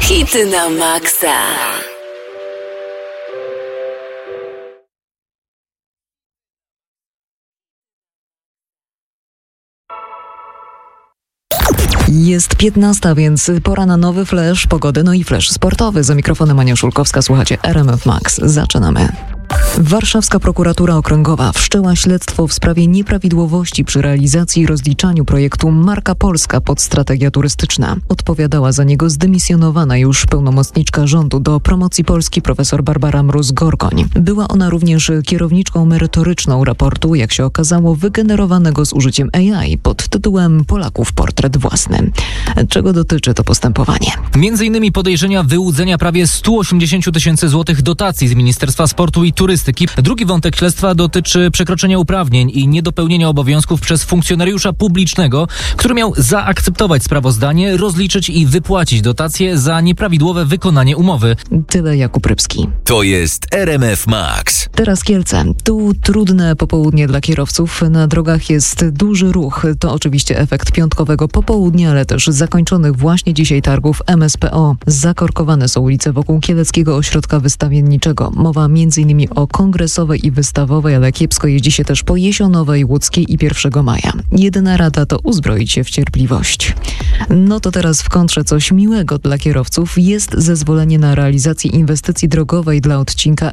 Hity na maksa. Jest 15, więc pora na nowy flash pogody, no i flash sportowy. Za mikrofonem Ania Szulkowska, słuchacie RMF Max. Zaczynamy. Warszawska Prokuratura Okręgowa wszczęła śledztwo w sprawie nieprawidłowości przy realizacji i rozliczaniu projektu Marka Polska pod strategia turystyczna. Odpowiadała za niego zdymisjonowana już pełnomocniczka rządu do promocji Polski profesor Barbara Mróz-Gorgoń. Była ona również kierowniczką merytoryczną raportu, jak się okazało, wygenerowanego z użyciem AI pod tytułem Polaków portret własny. Czego dotyczy to postępowanie? Między innymi podejrzenia wyłudzenia prawie 180 tysięcy złotych dotacji z Ministerstwa Sportu i Turystyki. Drugi wątek śledztwa dotyczy przekroczenia uprawnień i niedopełnienia obowiązków przez funkcjonariusza publicznego, który miał zaakceptować sprawozdanie, rozliczyć i wypłacić dotacje za nieprawidłowe wykonanie umowy. Tyle Jakub Rybski. To jest RMF Max. Teraz Kielce. Tu trudne popołudnie dla kierowców. Na drogach jest duży ruch. To oczywiście efekt piątkowego popołudnia, ale też zakończonych właśnie dzisiaj targów MSPO. Zakorkowane są ulice wokół Kieleckiego Ośrodka Wystawienniczego. Mowa m.in. o Kongresowej i Wystawowej, ale kiepsko jeździ się też po Jesionowej, Łódzkiej i 1 maja. Jedyna rada to uzbroić się w cierpliwość. No to teraz w kontrze coś miłego dla kierowców. Jest zezwolenie na realizację inwestycji drogowej dla odcinka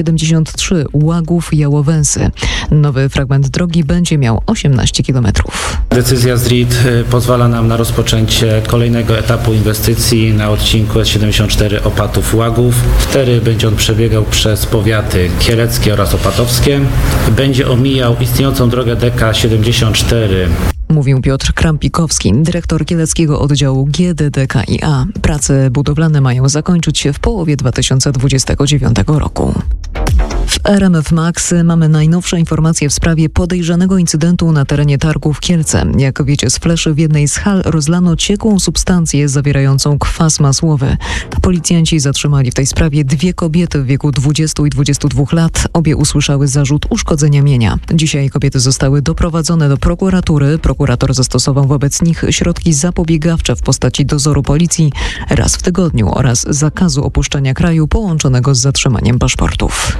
S73 Łagów-Jałowęsy. Nowy fragment drogi będzie miał 18 km. Decyzja z RID pozwala nam na rozpoczęcie kolejnego etapu inwestycji na odcinku S74 Opatów-Łagów. Wtedy będzie on przebiegał przez powiaty kieleckie oraz opatowskie. Będzie omijał istniejącą drogę DK74. Mówił Piotr Krampikowski, dyrektor kieleckiego oddziału GDDKiA. Prace budowlane mają zakończyć się w połowie 2029 roku. W RMF Max mamy najnowsze informacje w sprawie podejrzanego incydentu na terenie targów Kielce. Jak wiecie z fleszy, w jednej z hal rozlano ciekłą substancję zawierającą kwas masłowy. Policjanci zatrzymali w tej sprawie 2 kobiety w wieku 20 i 22 lat. Obie usłyszały zarzut uszkodzenia mienia. Dzisiaj kobiety zostały doprowadzone do prokuratury. Prokurator zastosował wobec nich środki zapobiegawcze w postaci dozoru policji raz w tygodniu oraz zakazu opuszczania kraju połączonego z zatrzymaniem paszportów.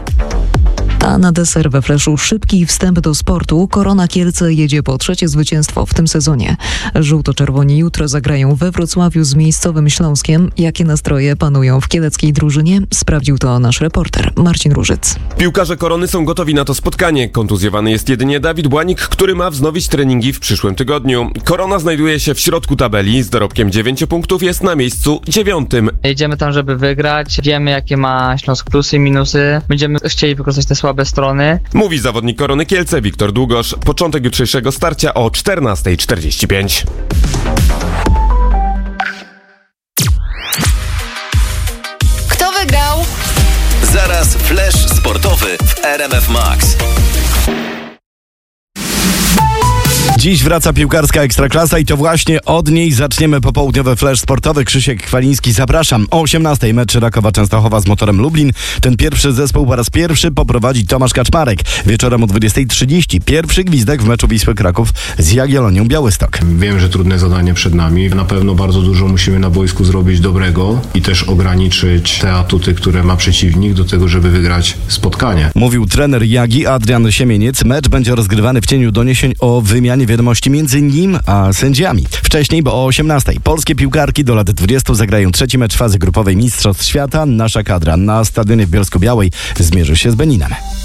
A na deser we fleszu szybki wstęp do sportu. Korona Kielce jedzie po 3. zwycięstwo w tym sezonie. Żółto-czerwoni jutro zagrają we Wrocławiu z miejscowym Śląskiem. Jakie nastroje panują w kieleckiej drużynie? Sprawdził to nasz reporter Marcin Różyc. Piłkarze Korony są gotowi na to spotkanie. Kontuzjowany jest jedynie Dawid Błanik, który ma wznowić treningi w przyszłym tygodniu. Korona znajduje się w środku tabeli. Z dorobkiem 9 punktów jest na miejscu 9. Jedziemy tam, żeby wygrać. Wiemy, jakie ma Śląsk plusy i minusy. Będziemy chcieli wykorzystać te słabe strony. Mówi zawodnik Korony Kielce Wiktor Długosz. Początek jutrzejszego starcia o 14:45. Kto wygrał? Zaraz flash sportowy w RMF Max. Dziś wraca piłkarska Ekstraklasa i to właśnie od niej zaczniemy popołudniowy flash sportowy. Krzysiek Kwaliński, zapraszam. O 18:00 mecz Rakowa Częstochowa z Motorem Lublin. Ten pierwszy zespół po raz pierwszy poprowadzi Tomasz Kaczmarek. Wieczorem o 20:30 pierwszy gwizdek w meczu Wisły Kraków z Jagiellonią Białystok. Wiem, że trudne zadanie przed nami. Na pewno bardzo dużo musimy na boisku zrobić dobrego i też ograniczyć te atuty, które ma przeciwnik do tego, żeby wygrać spotkanie. Mówił trener Jagi Adrian Siemieniec. Mecz będzie rozgrywany w cieniu doniesień o wymianie wiadomości między nim a sędziami. Wcześniej, bo o 18:00 polskie piłkarki do lat 20 zagrają 3. mecz fazy grupowej Mistrzostw Świata. Nasza kadra na stadionie w Bielsku-Białej zmierzy się z Beninem.